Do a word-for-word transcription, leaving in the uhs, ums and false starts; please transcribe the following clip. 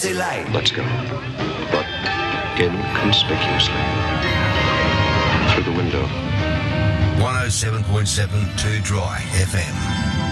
too late. Let's go. But inconspicuously. Through the window. one oh seven point seven Two Dry F M.